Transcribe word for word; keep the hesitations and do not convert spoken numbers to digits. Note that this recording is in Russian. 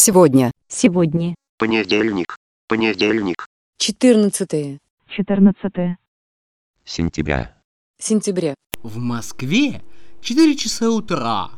Сегодня. Сегодня. Понедельник. Понедельник. четырнадцатое четырнадцатое сентября. сентября. В Москве четыре часа утра.